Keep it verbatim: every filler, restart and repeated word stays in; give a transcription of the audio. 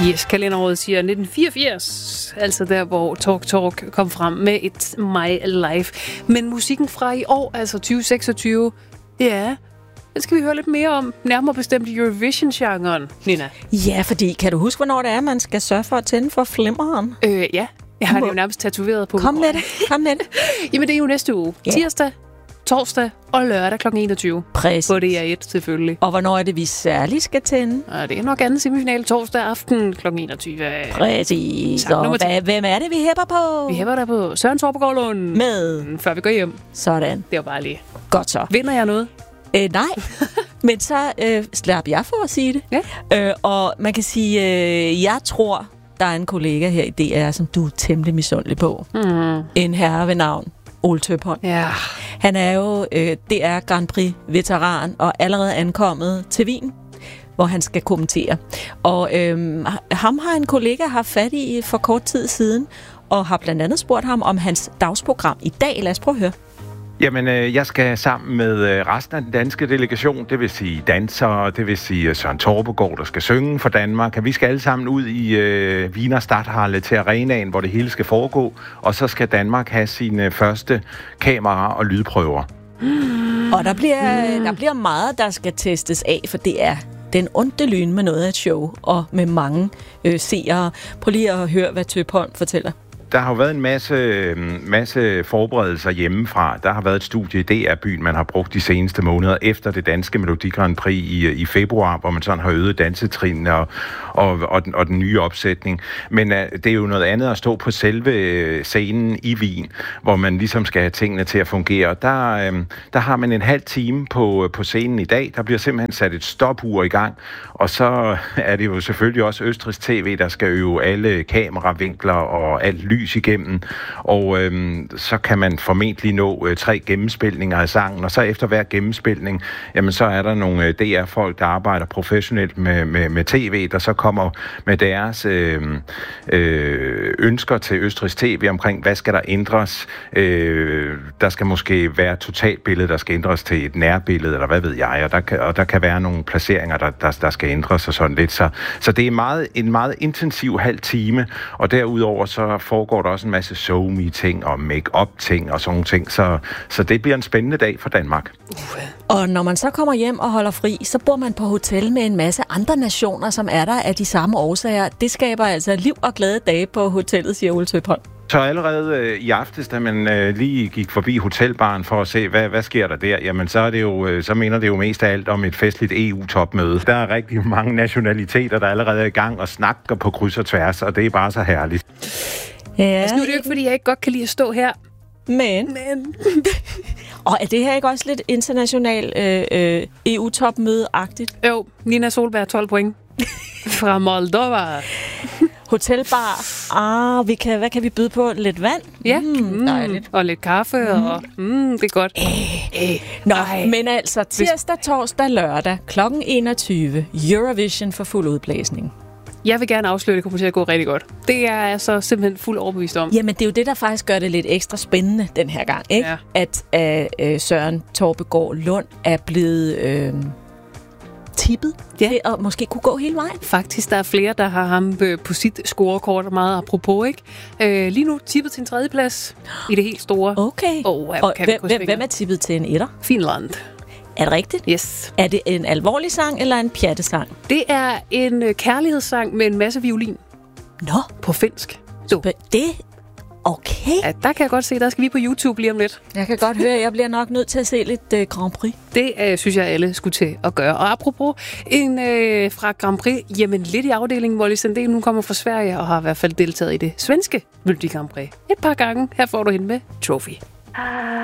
Yes, kalenderåret siger nitten fireogfirs, altså der, hvor Talk Talk kom frem med et My Life. Men musikken fra i år, altså tyve seksogtyve, ja, det skal vi høre lidt mere om, nærmere bestemt Eurovision-genren, Nina. Ja, fordi kan du huske, hvornår det er, man skal sørge for at tænde for flimmeren? Øh, ja, jeg har det jo nærmest tatoveret på. Kom med det, kom med det. Jamen, det er jo næste uge. Ja. Tirsdag, torsdag og lørdag klokken enogtyve. Præcis. På D R et, selvfølgelig. Og hvornår er det, vi særligt skal tænde? Og det er nok anden semifinal torsdag aften klokken enogtyve. Præcis. Og hvad, hvem er det, vi hæpper på? Vi hæpper der på Søren Torpegaard Lund. Med. Før vi går hjem. Sådan. Det var bare lige. Godt så. Vinder jeg noget? Øh, nej, men så øh, slap jeg for at sige det. Ja. Øh, og man kan sige, øh, jeg tror, der er en kollega her i D R, som du er temmelig misundelig på. Mm. En herre ved navn Ole Tøpholm. Ja. Han er jo øh, D R Grand Prix-veteran og allerede ankommet til Wien, hvor han skal kommentere. Og øh, ham har en kollega haft fat i for kort tid siden, og har blandt andet spurgt ham om hans dagsprogram i dag. Lad os prøve at høre. Jamen, øh, jeg skal sammen med øh, resten af den danske delegation, det vil sige dansere, det vil sige uh, Søren Torpegaard, der skal synge for Danmark. Vi skal alle sammen ud i øh, Wiener Stadthalle til arenaen, hvor det hele skal foregå, og så skal Danmark have sine første kamera- og lydprøver. Mm. Og der bliver, der bliver meget, der skal testes af, for det er den onde lyn med noget af et show, og med mange øh, seere. Prøv lige at høre, hvad Tøpholm fortæller. Der har jo været en masse, masse forberedelser hjemmefra. Der har været et studie i D R-byen, man har brugt de seneste måneder efter det danske Melodi Grand Prix i, i februar, hvor man sådan har øget dansetrinene og, og, og, den, og den nye opsætning. Men uh, det er jo noget andet at stå på selve scenen i Wien, hvor man ligesom skal have tingene til at fungere. Der, uh, der har man en halv time på, på scenen i dag. Der bliver simpelthen sat et stopur i gang, og så er det jo selvfølgelig også Østrigs T V, der skal øve alle kameravinkler og alt lys igennem, og øhm, så kan man formentlig nå øh, tre gennemspilninger af sangen, og så efter hver gennemspilning, jamen så er der nogle øh, D R-folk, der arbejder professionelt med, med, med T V, der så kommer med deres øh, øh, ønsker til Østrigs T V omkring, hvad skal der ændres? Øh, der skal måske være et totalbillede, der skal ændres til et nærbillede, eller hvad ved jeg, og der kan, og der kan være nogle placeringer, der, der, der skal ændres og sådan lidt. Så, så det er meget, en meget intensiv halv time, og derudover så foregår der også en masse show-me-ting og make-up-ting og sådan ting, så, så det bliver en spændende dag for Danmark. Og når man så kommer hjem og holder fri, så bor man på hotel med en masse andre nationer, som er der af de samme årsager. Det skaber altså liv og glade dage på hotellet, siger Ole Tøpholm. Så allerede øh, i aftes, da man øh, lige gik forbi hotelbaren for at se, hvad, hvad sker der der, jamen så, er det jo, øh, så minder det jo mest af alt om et festligt E U-topmøde. Der er rigtig mange nationaliteter, der allerede er i gang og snakker på kryds og tværs, og det er bare så herligt. Ja. Altså nu er det jo ikke, fordi jeg ikke godt kan lide at stå her. Men. Men. Og er det her ikke også lidt international øh, øh, E U-topmøde-agtigt? Jo, Nina Solberg, tolv point. Fra Moldova. Hotelbar. Ah, vi kan, hvad kan vi byde på? Lidt vand? Ja, mm, dejligt. Og lidt kaffe, mm. og mm, det er godt. Æh, Æh. Nå, Ej. Men altså tirsdag, torsdag, lørdag klokken enogtyve. Eurovision for fuld udblæsning. Jeg vil gerne afsløre, at det kommer til at gå rigtig godt. Det er jeg så simpelthen fuld overbevist om. Jamen, det er jo det, der faktisk gør det lidt ekstra spændende den her gang, ikke? Ja. At øh, Søren Torpegaard Lund er blevet øh, tippet ja. til at måske kunne gå hele vejen. Faktisk, der er flere, der har ham på sit scorekort, meget apropos, ikke? Øh, lige nu tippet til en tredjeplads i det helt store. Okay. Oh, og hvem, hvem, hvem er tippet til en etter? Finland. Er det rigtigt? Yes. Er det en alvorlig sang eller en pjattesang? Det er en kærlighedssang med en masse violin. Nå. På finsk. Så. Det okay. Ja, der kan jeg godt se, der skal vi på YouTube lige om lidt. Jeg kan godt høre, at jeg bliver nok nødt til at se lidt uh, Grand Prix. Det uh, synes jeg, alle skulle til at gøre. Og apropos en uh, fra Grand Prix, jamen lidt i afdelingen, hvor Molly Sandén nu kommer fra Sverige og har i hvert fald deltaget i det svenske Melodi Grand Prix. Et par gange. Her får du hende med Trophy.